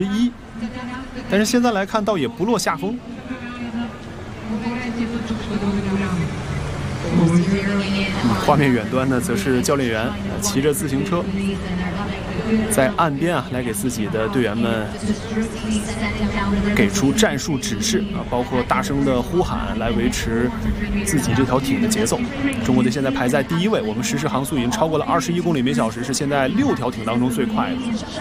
1，但是现在来看倒也不落下风。画面远端呢，则是教练员骑着自行车，在岸边啊，来给自己的队员们给出战术指示啊，包括大声的呼喊，来维持自己这条艇的节奏。中国队现在排在第1位，我们实时航速已经超过了21公里每小时，是现在6条艇当中最快的。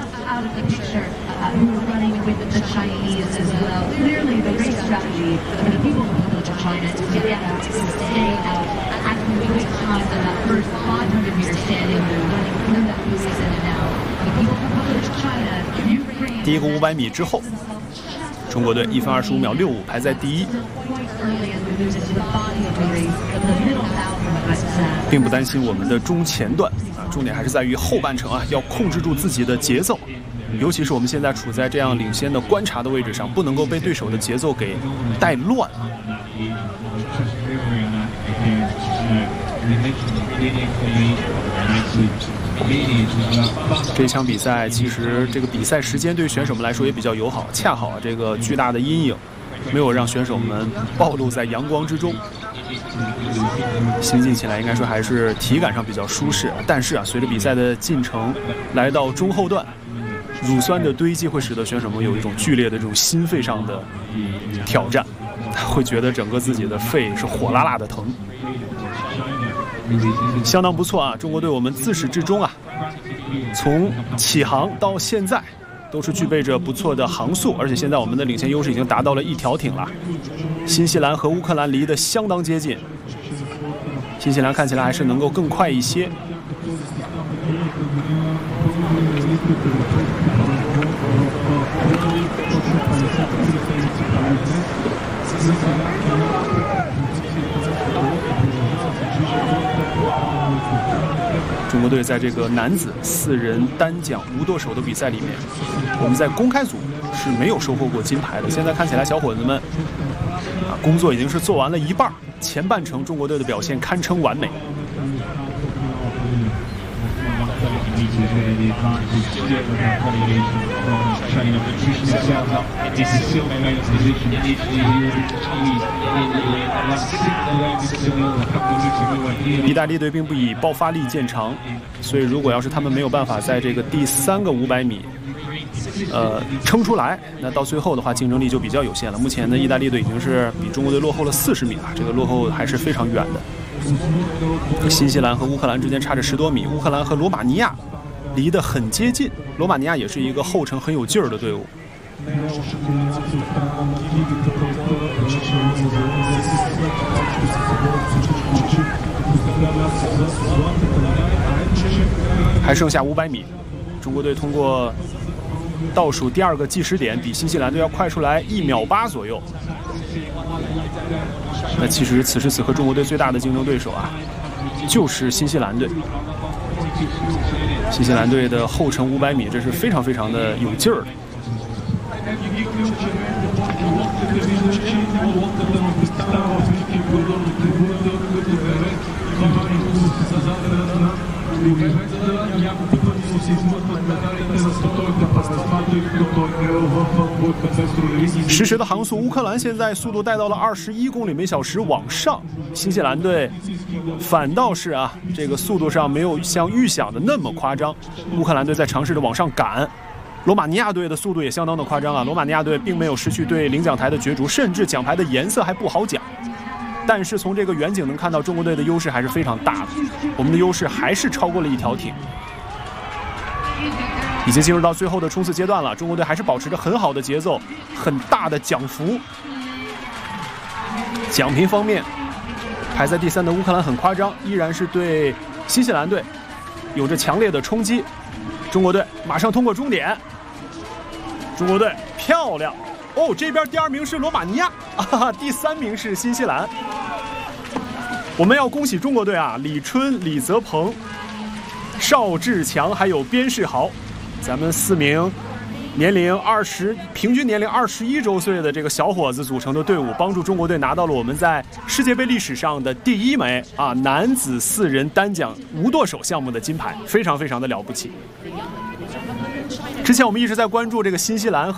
第一个500米之后，中国队1分25秒65排在第1，并不担心我们的中前段啊，重点还是在于后半程啊，要控制住自己的节奏，尤其是我们现在处在这样领先的观察的位置上，不能够被对手的节奏给带乱。这场比赛其实这个比赛时间对于选手们来说也比较友好，恰好这个巨大的阴影没有让选手们暴露在阳光之中，行进起来应该说还是体感上比较舒适。但是啊，随着比赛的进程来到中后段，乳酸的堆积会使得选手们有一种剧烈的这种心肺上的挑战，会觉得整个自己的肺是火辣辣的疼。相当不错啊！中国队我们自始至终啊，从起航到现在，都是具备着不错的航速，而且现在我们的领先优势已经达到了1条艇了。新西兰和乌克兰离得相当接近，新西兰看起来还是能够更快一些。中国队在这个男子4人单桨无舵手的比赛里面，我们在公开组是没有收获过金牌的。现在看起来，小伙子们啊，工作已经是做完了一半，前半程中国队的表现堪称完美。意大利队并不以爆发力见长，所以如果要是他们没有办法在这个第3个500米，撑出来，那到最后的话竞争力就比较有限了。目前呢，意大利队已经是比中国队落后了40米了，这个落后还是非常远的。新西兰和乌克兰之间差着10多米，乌克兰和罗马尼亚离得很接近，罗马尼亚也是一个后程很有劲儿的队伍。还剩下500米，中国队通过倒数第2个计时点，比新西兰队要快出来1秒8左右。那其实此时此刻，中国队最大的竞争对手啊，就是新西兰队。新西兰队的后程500米，这是非常非常的有劲儿的。实时的航速，乌克兰现在速度带到了21公里每小时往上，新西兰队反倒是啊，这个速度上没有像预想的那么夸张。乌克兰队在尝试着往上赶，罗马尼亚队的速度也相当的夸张啊。罗马尼亚队并没有失去对领奖台的角逐，甚至奖牌的颜色还不好讲。但是从这个远景能看到，中国队的优势还是非常大的，我们的优势还是超过了1条艇。已经进入到最后的冲刺阶段了，中国队还是保持着很好的节奏，很大的奖幅。奖评方面，排在第3的乌克兰很夸张，依然是对新西兰队有着强烈的冲击。中国队马上通过终点，中国队漂亮哦！这边第2名是罗马尼亚，第3名是新西兰。我们要恭喜中国队啊，李春、李泽鹏、邵志强还有边世豪，咱们4名平均年龄21周岁的这个小伙子组成的队伍，帮助中国队拿到了我们在世界杯历史上的第1枚啊男子4人单桨无舵手项目的金牌，非常非常的了不起。之前我们一直在关注这个新西兰